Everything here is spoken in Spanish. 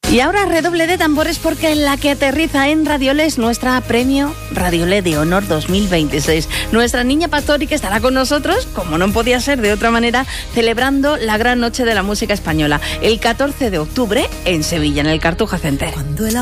Y ahora redoble de tambores porque la que aterriza en Radiole es nuestra premio Radiole de Honor 2026. Nuestra niña Pastori, que estará con nosotros, como no podía ser de otra manera, celebrando la gran noche de la música española, el 14 de octubre en Sevilla, en el Cartuja Center.